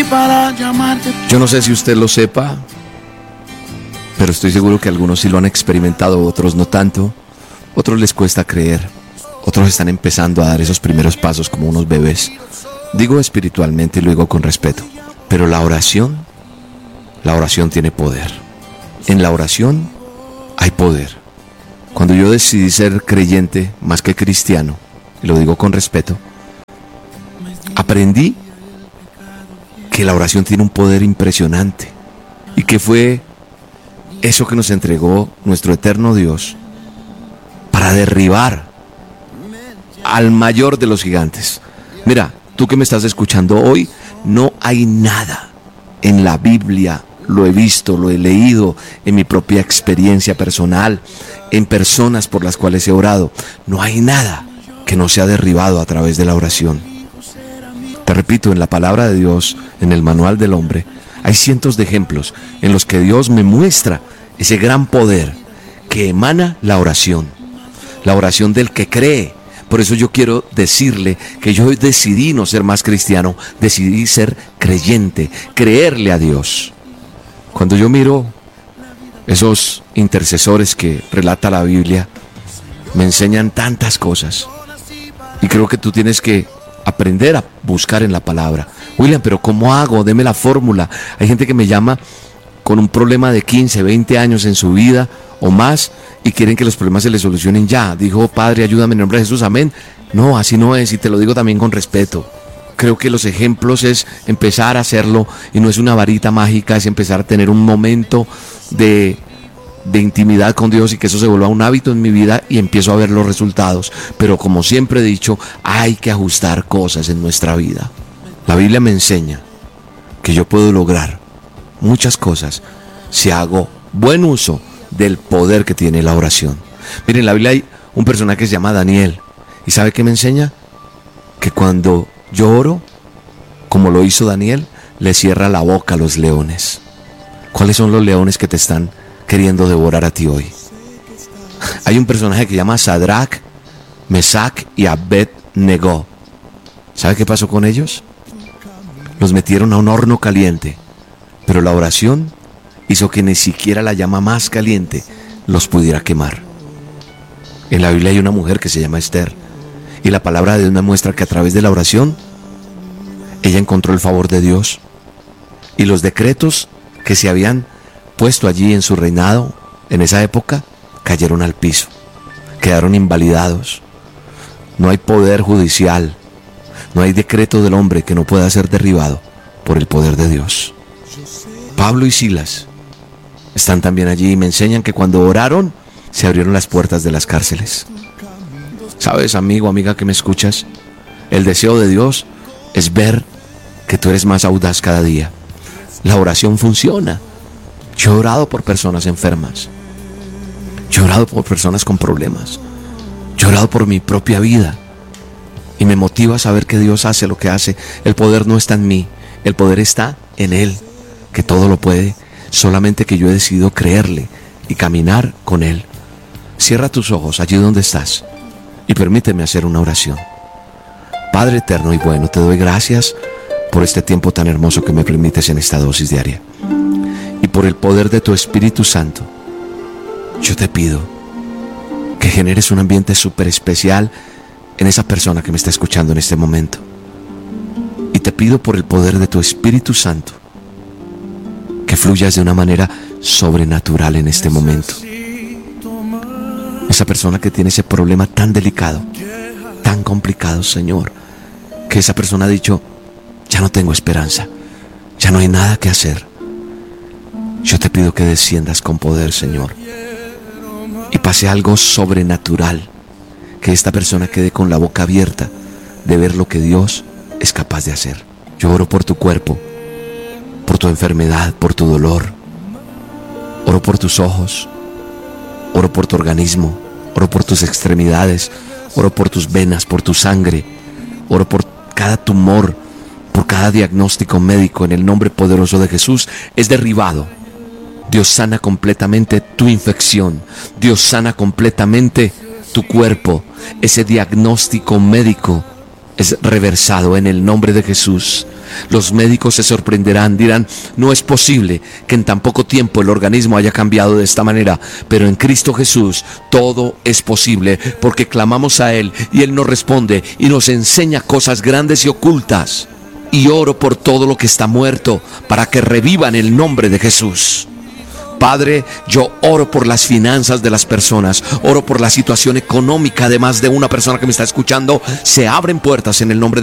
para llamarte. Yo no sé si usted lo sepa, pero estoy seguro que algunos sí lo han experimentado, otros no tanto. Otros les cuesta creer. Otros están empezando a dar esos primeros pasos como unos bebés. Digo espiritualmente y lo digo con respeto. Pero la oración tiene poder. En la oración hay poder. Cuando yo decidí ser creyente más que cristiano, y lo digo con respeto, aprendí que la oración tiene un poder impresionante. Y que fue eso que nos entregó nuestro eterno Dios para derribar al mayor de los gigantes. Mira, tú que me estás escuchando hoy, no hay nada en la Biblia, lo he visto, lo he leído en mi propia experiencia personal, en personas por las cuales he orado, no hay nada que no sea derribado a través de la oración. Te repito, en la palabra de Dios, en el manual del hombre, hay cientos de ejemplos en los que Dios me muestra ese gran poder que emana la oración del que cree. Por eso yo quiero decirle que yo decidí no ser más cristiano, decidí ser creyente, creerle a Dios. Cuando yo miro esos intercesores que relata la Biblia, me enseñan tantas cosas. Y creo que tú tienes que aprender a buscar en la palabra. William, pero ¿cómo hago? Deme la fórmula. Hay gente que me llama con un problema de 15, 20 años en su vida o más y quieren que los problemas se les solucionen ya. Dijo, Padre, ayúdame en el nombre de Jesús, amén. No, así no es, y te lo digo también con respeto. Creo que los ejemplos es empezar a hacerlo y no es una varita mágica, es empezar a tener un momento de intimidad con Dios y que eso se vuelva un hábito en mi vida y empiezo a ver los resultados. Pero como siempre he dicho, hay que ajustar cosas en nuestra vida. La Biblia me enseña que yo puedo lograr muchas cosas si hago buen uso del poder que tiene la oración. Miren, en la Biblia hay un personaje que se llama Daniel. ¿Y sabe qué me enseña? Que cuando yo oro, como lo hizo Daniel, le cierra la boca a los leones. ¿Cuáles son los leones que te están queriendo devorar a ti hoy? Hay un personaje que se llama Sadrach, Mesach y Abed-Nego. ¿Sabe qué pasó con ellos? Los metieron a un horno caliente, pero la oración hizo que ni siquiera la llama más caliente los pudiera quemar. En la Biblia hay una mujer que se llama Esther, y la palabra de Dios me muestra que a través de la oración ella encontró el favor de Dios, y los decretos que se habían puesto allí en su reinado en esa época cayeron al piso, quedaron invalidados. No hay poder judicial, no hay decreto del hombre que no pueda ser derribado por el poder de Dios. Pablo y Silas están también allí y me enseñan que cuando oraron se abrieron las puertas de las cárceles. ¿Sabes, amigo, amiga que me escuchas? El deseo de Dios es ver que tú eres más audaz cada día. La oración funciona. Yo he orado por personas enfermas. Yo he orado por personas con problemas. Yo he orado por mi propia vida. Y me motiva a saber que Dios hace lo que hace. El poder no está en mí. El poder está en Él, que todo lo puede. Solamente que yo he decidido creerle y caminar con Él. Cierra tus ojos allí donde estás y permíteme hacer una oración. Padre eterno y bueno, te doy gracias por este tiempo tan hermoso que me permites en esta dosis diaria. Y por el poder de tu Espíritu Santo, yo te pido que generes un ambiente súper especial en esa persona que me está escuchando en este momento. Y te pido por el poder de tu Espíritu Santo que fluyas de una manera sobrenatural en este momento. Esa persona que tiene ese problema tan delicado, tan complicado, Señor, que esa persona ha dicho, ya no tengo esperanza, ya no hay nada que hacer. Yo te pido que desciendas con poder, Señor, y pase algo sobrenatural, que esta persona quede con la boca abierta de ver lo que Dios es capaz de hacer. Yo oro por tu cuerpo, por tu enfermedad, por tu dolor. Oro por tus ojos, oro por tu organismo, oro por tus extremidades, oro por tus venas, por tu sangre, oro por cada tumor, por cada diagnóstico médico. En el nombre poderoso de Jesús es derribado. Dios sana completamente tu infección. Dios sana completamente tu cuerpo. Ese diagnóstico médico es reversado en el nombre de Jesús. Los médicos se sorprenderán, dirán, no es posible que en tan poco tiempo el organismo haya cambiado de esta manera, pero en Cristo Jesús todo es posible, porque clamamos a Él y Él nos responde y nos enseña cosas grandes y ocultas. Y oro por todo lo que está muerto, para que reviva en el nombre de Jesús. Padre, yo oro por las finanzas de las personas, oro por la situación económica de más de una persona que me está escuchando. Se abren puertas en el nombre de